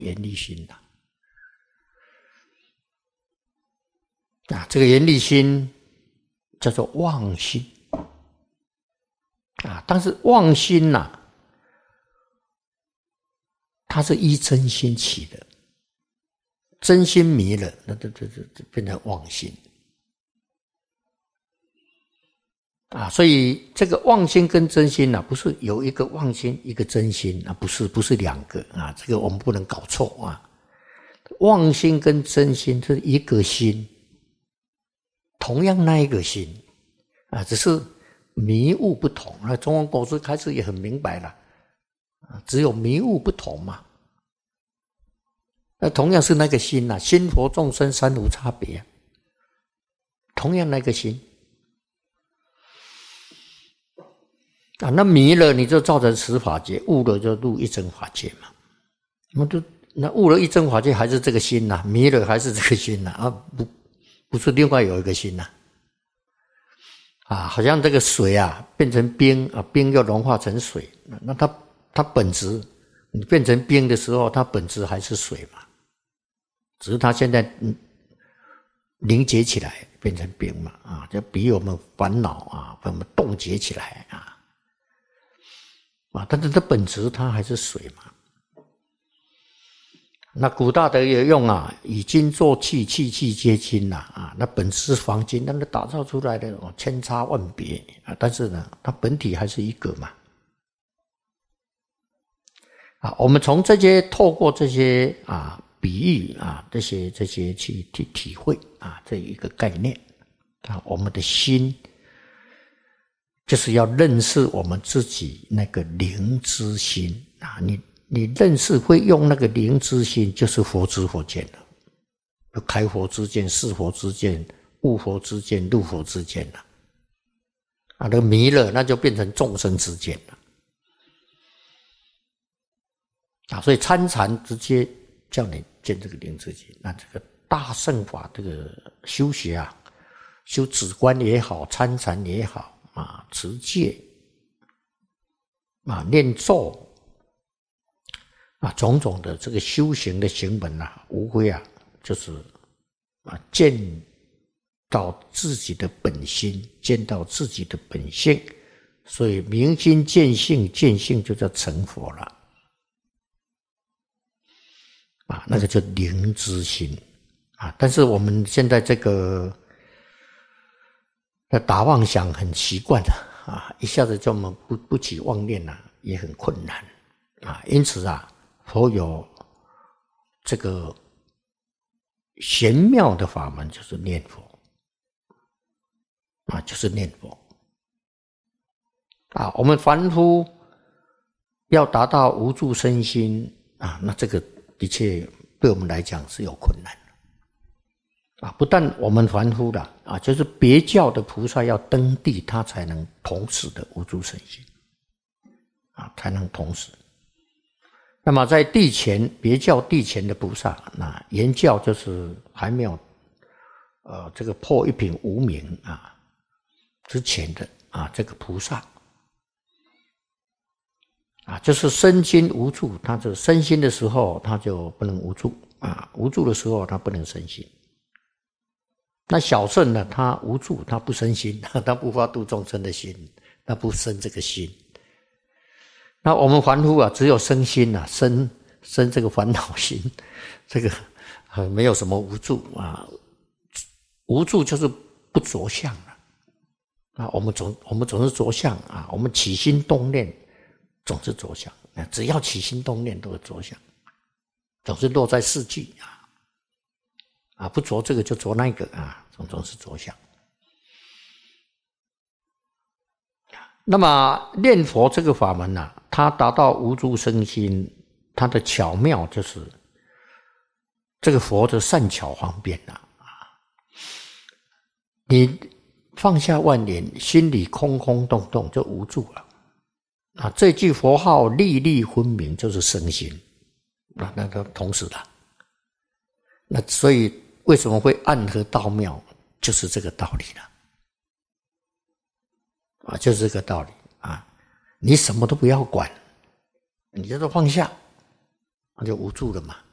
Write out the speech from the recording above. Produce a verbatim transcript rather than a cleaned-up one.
严厉心啊。啊，这个严厉心叫做妄心啊，但是妄心呐、啊，它是依真心起的，真心迷了，那这这这变成妄心啊。所以这个妄心跟真心啊，不是有一个妄心一个真心啊，不是不是两个啊，这个我们不能搞错啊。妄心跟真心是一个心，同样那一个心啊，只是迷悟不同。那中观国师开始也很明白了，只有迷悟不同嘛。那同样是那个心啊，心佛众生三无差别啊，同样那个心啊，那迷了你就造成十法界，悟了就入一真法界嘛。那就那悟了一真法界还是这个心呐、啊，迷了还是这个心呐、啊，啊不不是另外有一个心呐、啊，啊，好像这个水啊变成冰啊，冰又融化成水，那它它本质，你变成冰的时候，它本质还是水嘛，只是它现在凝结起来变成冰嘛，啊，就比我们烦恼啊，把我们冻结起来啊，啊，但是它本质它还是水嘛。那古大德也用啊，以金做器，器器皆金呐啊，那本质是黄金，那么打造出来的哦，千差万别啊，但是呢，它本体还是一个嘛。啊，我们从这些透过这些啊比喻啊，这些这些去去体会啊，这一个概念啊，我们的心就是要认识我们自己那个灵之心啊，你。你认识会用那个灵之心，就是佛知佛见了，就开佛之见、是佛之见、悟佛之见、入佛之见了。啊，那迷了，那就变成众生之见了。啊，所以参禅直接叫你见这个灵之心。那这个大乘法这个修学啊，修止观也好，参禅也好啊，持戒啊，念咒。啊，种种的这个修行的行门啊，无非啊，就是啊，见到自己的本心，见到自己的本性，所以明心见性，见性就叫成佛了。啊，那个叫灵之心啊。但是我们现在这个打妄想很习惯的啊，一下子叫我们不不起妄念啊，也很困难啊。因此啊。佛有这个玄妙的法门，就是念佛啊，就是念佛啊。我们凡夫要达到无住身心啊，那这个的确对我们来讲是有困难的啊。不但我们凡夫的啊，就是别教的菩萨要登地，他才能同时的无住身心啊，才能同时。那么在地前别教地前的菩萨，那原教就是还没有呃这个破一品无明啊之前的啊这个菩萨啊，就是身心无住，他就身心的时候他就不能无住啊，无住的时候他不能身心。那小圣呢，他无住，他不生心，他不发度众生的心，他不生这个心。那我们凡夫啊，只有生心啊，生生这个烦恼心，这个呃没有什么无助啊，无助就是不着相了啊。我们总我们总是着相啊，我们起心动念总是着相啊，只要起心动念都是着相，总是落在四句啊啊，不着这个就着那个啊，总总是着相。那么念佛这个法门啊，它达到无住身心，它的巧妙就是这个佛的善巧方便啊，你放下万念，心里空空洞洞就无住了啊。这句佛号粒粒分明就是身心，那那个同时的。那所以为什么会暗合道妙，就是这个道理了。啊，就是这个道理啊！你什么都不要管，你就是放下，那就无住了嘛。